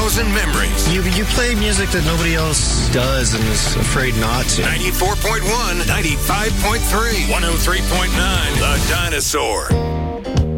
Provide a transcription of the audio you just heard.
1,000 memories. You play music that nobody else does and is afraid not to. 94.1, 95.3, 103.9, The Dinosaur.